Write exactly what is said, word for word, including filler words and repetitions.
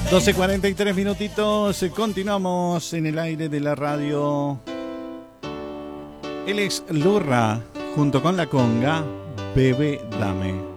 doce cuarenta y tres minutitos, continuamos en el aire de la radio. Él es Lurra, junto con la conga, Bebe Dame.